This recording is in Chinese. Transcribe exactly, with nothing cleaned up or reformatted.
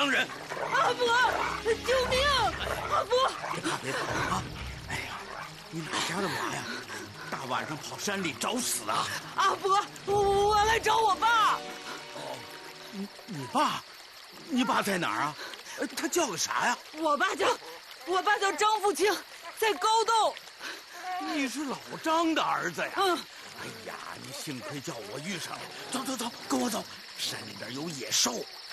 伤人。 阿伯，救命！阿伯， 别怕别怕啊！哎呀，你哪家的娃呀？大晚上跑山里找死啊！ 阿伯，我我来找我爸。 哦，你你爸？你爸在哪儿啊？他叫个啥呀？ 我爸叫，我爸叫张富清，在高洞。 你是老张的儿子呀？ 嗯。 哎呀，你幸亏叫我遇上了。走走走，跟我走，山里边有野兽。